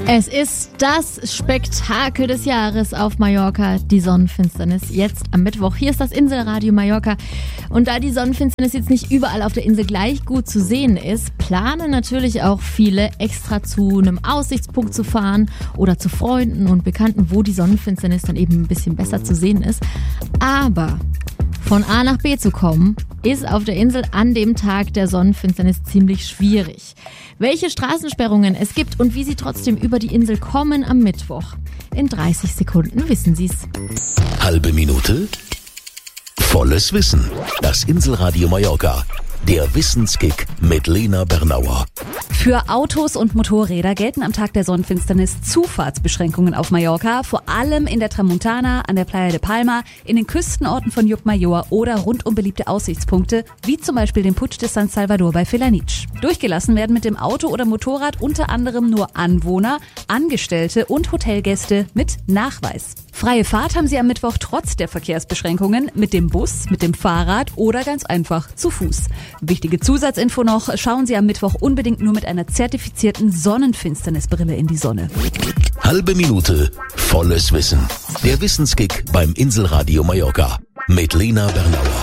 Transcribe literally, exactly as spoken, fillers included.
Es ist das Spektakel des Jahres auf Mallorca, die Sonnenfinsternis, jetzt am Mittwoch. Hier ist das Inselradio Mallorca. Und da die Sonnenfinsternis jetzt nicht überall auf der Insel gleich gut zu sehen ist, planen natürlich auch viele extra zu einem Aussichtspunkt zu fahren oder zu Freunden und Bekannten, wo die Sonnenfinsternis dann eben ein bisschen besser zu sehen ist. Aber von A nach B zu kommen, ist auf der Insel an dem Tag der Sonnenfinsternis ziemlich schwierig. Welche Straßensperrungen es gibt und wie Sie trotzdem über die Insel kommen am Mittwoch. In dreißig Sekunden wissen Sie es. Halbe Minute? Volles Wissen. Das Inselradio Mallorca. Der Wissenskick mit Lena Bernauer. Für Autos und Motorräder gelten am Tag der Sonnenfinsternis Zufahrtsbeschränkungen auf Mallorca, vor allem in der Tramuntana, an der Playa de Palma, in den Küstenorten von Llucmajor oder rund um beliebte Aussichtspunkte, wie zum Beispiel den Puig de San Salvador bei Felanitx. Durchgelassen werden mit dem Auto oder Motorrad unter anderem nur Anwohner, Angestellte und Hotelgäste mit Nachweis. Freie Fahrt haben Sie am Mittwoch trotz der Verkehrsbeschränkungen mit dem Bus, mit dem Fahrrad oder ganz einfach zu Fuß. Wichtige Zusatzinfo noch, schauen Sie am Mittwoch unbedingt nur mit einer zertifizierten Sonnenfinsternisbrille in die Sonne. Halbe Minute, volles Wissen. Der Wissenskick beim Inselradio Mallorca mit Lena Bernauer.